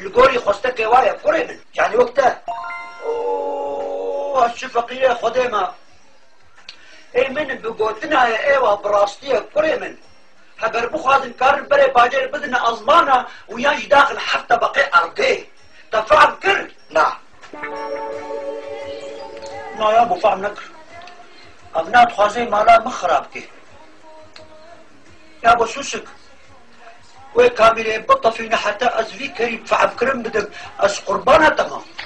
الجوري خستك وايا كوري من يعني وقتها الشفقية خديمة اي من بقوتنا يا ايوه براستية كوري من هبر بخوازن كارن بري باجر بدنا ازمانة وياش داخل حتى بقي ارقيه تفعل كر نعم يا ابو فهم نكر ابنات خوازي مالا مخرابكي يا ابو سوسك وي كاميري بطة فينا حتى ازفي كريم فعب كرم بدك از قربانة تمام